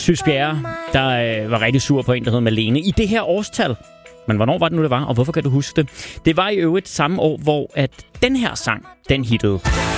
Sys Bjerre, der var rigtig sur på en, der hed Malene, i det her årstal. Men hvornår var det nu, det var, og hvorfor kan du huske det? Det var i øvrigt samme år, hvor at den her sang, den hittede.